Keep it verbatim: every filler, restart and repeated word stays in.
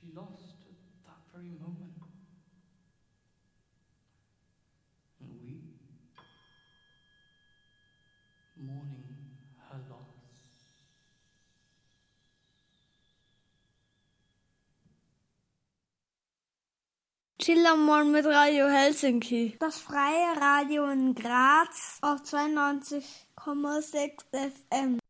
she lost at that very moment. And we, mourning her loss. Chillermorgen mit Radio Helsinki. Das freie Radio in Graz auf zweiundneunzig Komma sechs F M.